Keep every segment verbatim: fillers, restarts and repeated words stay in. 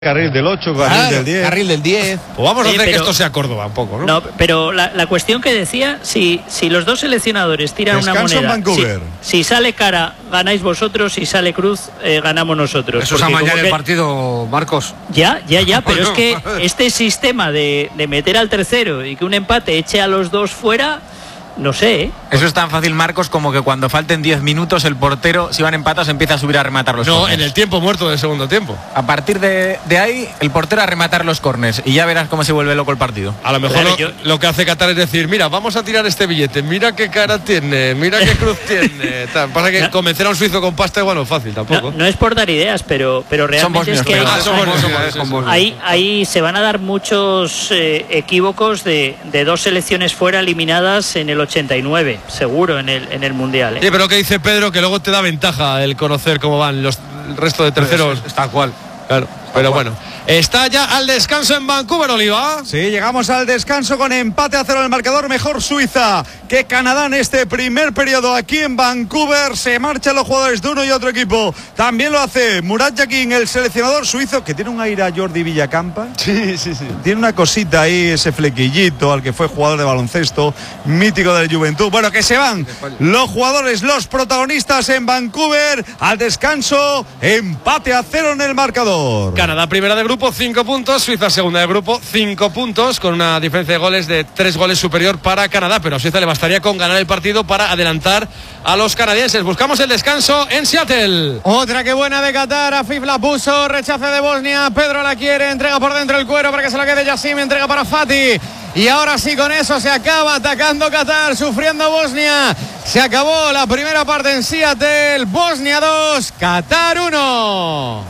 Carril del ocho, carril claro, del diez. Carril del diez. Pues vamos sí, a hacer pero, que esto sea Córdoba un poco, ¿no? No, pero la, la cuestión que decía, si, si los dos seleccionadores tiran Descanso una moneda, en Vancouver. Si, si sale cara, ganáis vosotros, si sale cruz, eh, ganamos nosotros. Eso es amañar el partido, Marcos. Ya, ya, ya, pero es que este sistema de, de meter al tercero y que un empate eche a los dos fuera, no sé, ¿eh? Eso es tan fácil, Marcos, como que cuando falten diez minutos el portero, si van empatados, empieza a subir a rematar los No, córners. en el tiempo muerto del segundo tiempo. A partir de, de ahí, el portero a rematar los córners y ya verás cómo se vuelve loco el partido. A lo mejor Claro, lo, yo... lo que hace Qatar es decir, mira, vamos a tirar este billete, mira qué cara tiene, mira qué cruz tiene. Tal. Pasa que no. Convencer a un suizo con pasta igual no es fácil tampoco. No, no es por dar ideas, pero, pero realmente es que ah, son bosnios, son bosnios, son bosnios. ahí, ahí se van a dar muchos eh, equívocos de, de dos selecciones fuera eliminadas en el ochenta y nueve, seguro, en el en el mundial, ¿eh? Sí, pero lo que dice Pedro, que luego te da ventaja el conocer cómo van los el resto de terceros. Es, es tal cual. Claro, pero bueno. Está ya al descanso en Vancouver, Oliva. Sí, llegamos al descanso con empate a cero en el marcador. Mejor Suiza que Canadá en este primer periodo aquí en Vancouver. Se marchan los jugadores de uno y otro equipo. También lo hace Murat Yakin, el seleccionador suizo, que tiene un aire a Jordi Villacampa. Sí, sí, sí. Tiene una cosita ahí, ese flequillito al que fue jugador de baloncesto, mítico del Juventud. Bueno, que se van los jugadores, los protagonistas en Vancouver. Al descanso, empate a cero en el marcador. Canadá primera de grupo, cinco puntos. Suiza segunda de grupo, cinco puntos, con una diferencia de goles de tres goles superior para Canadá, pero a Suiza le bastaría con ganar el partido para adelantar a los canadienses. Buscamos el descanso en Seattle. Otra que buena de Qatar, Afif la puso, rechace de Bosnia, Pedro la quiere, entrega por dentro el cuero para que se la quede Yassim, entrega para Fati. Y ahora sí, con eso se acaba, atacando Qatar, sufriendo Bosnia. Se acabó la primera parte en Seattle. Bosnia dos, Qatar uno.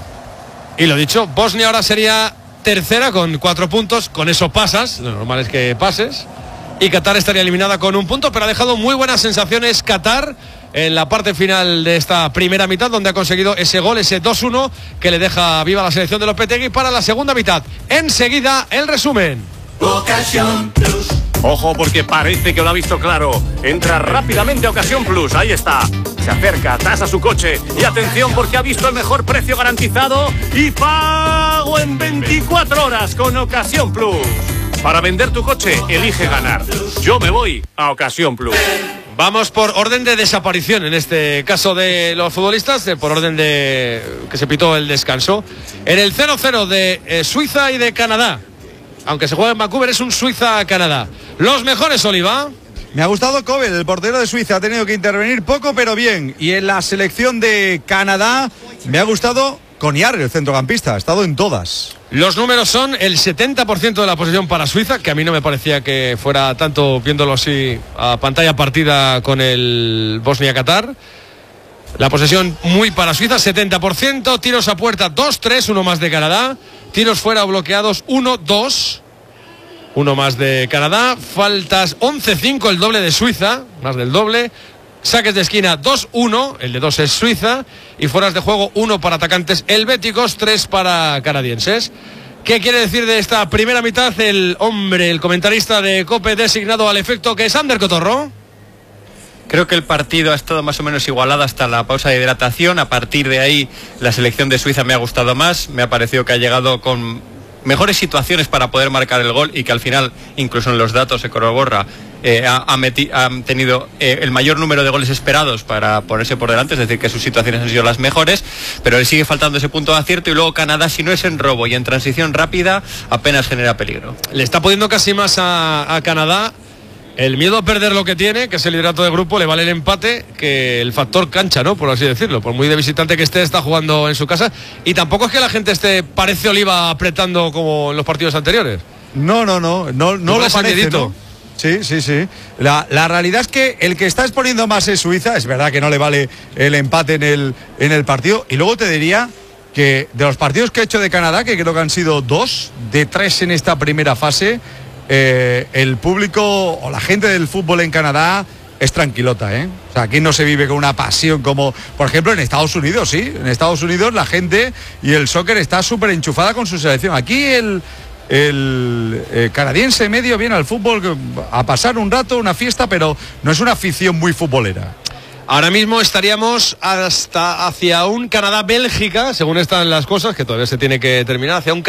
Y lo dicho, Bosnia ahora sería tercera con cuatro puntos. Con eso pasas, lo normal es que pases. Y Qatar estaría eliminada con un punto, pero ha dejado muy buenas sensaciones Qatar en la parte final de esta primera mitad, donde ha conseguido ese gol, ese dos uno, que le deja viva la selección de Lopetegui para la segunda mitad. Enseguida, el resumen. Ocasión Plus. Ojo, porque parece que lo ha visto claro. Entra rápidamente a Ocasión Plus, ahí está. Se acerca, tasa su coche. Y atención, porque ha visto el mejor precio garantizado y pago en veinticuatro horas con Ocasión Plus. Para vender tu coche, elige ganar. Yo me voy a Ocasión Plus. Vamos por orden de desaparición, en este caso de los futbolistas, por orden de que se pitó el descanso. En el cero cero de eh, Suiza y de Canadá. Aunque se juega en Vancouver, es un Suiza-Canadá. Los mejores, Oliva. Me ha gustado Kobel, el portero de Suiza. Ha tenido que intervenir poco, pero bien. Y en la selección de Canadá me ha gustado Coniar, el centrocampista. Ha estado en todas. Los números son el setenta por ciento de la posesión para Suiza, que a mí no me parecía que fuera tanto, viéndolo así a pantalla partida con el Bosnia-Qatar. La posesión muy para Suiza, setenta por ciento. Tiros a puerta, dos tres, uno más de Canadá. Tiros fuera o bloqueados, uno dos. Uno más de Canadá. Faltas, once cinco, el doble de Suiza, más del doble. Saques de esquina, dos uno, el de dos es Suiza. Y fueras de juego, uno para atacantes helvéticos, tres para canadienses. ¿Qué quiere decir de esta primera mitad el hombre, el comentarista de COPE designado al efecto, que es Ander Cotorro? Creo que el partido ha estado más o menos igualado hasta la pausa de hidratación. A partir de ahí, la selección de Suiza me ha gustado más. Me ha parecido que ha llegado con mejores situaciones para poder marcar el gol y que al final, incluso en los datos se corrobora, eh, ha, ha, meti, ha tenido eh, el mayor número de goles esperados para ponerse por delante, es decir, que sus situaciones han sido las mejores, pero le sigue faltando ese punto de acierto. Y luego Canadá, si no es en robo y en transición rápida, apenas genera peligro. Le está pudiendo casi más a, a Canadá el miedo a perder lo que tiene, que es el liderato de grupo, le vale el empate, que el factor cancha, ¿no? Por así decirlo. Por muy de visitante que esté, está jugando en su casa. Y tampoco es que la gente esté, parece Oliva, apretando como en los partidos anteriores. No, no, no, no, no lo parece, ¿no? Sí, sí, sí. La, la realidad es que el que está exponiendo más es Suiza. Es verdad que no le vale el empate en el, en el partido. Y luego te diría que de los partidos que he hecho de Canadá, que creo que han sido dos, de tres en esta primera fase, Eh, el público o la gente del fútbol en Canadá es tranquilota, ¿eh? O sea, aquí no se vive con una pasión como, por ejemplo, en Estados Unidos, sí. En Estados Unidos la gente y el soccer está súper enchufada con su selección. Aquí el, el eh, canadiense medio viene al fútbol a pasar un rato, una fiesta, pero no es una afición muy futbolera. Ahora mismo estaríamos hasta hacia un Canadá-Bélgica, según están las cosas, que todavía se tiene que terminar, hacia un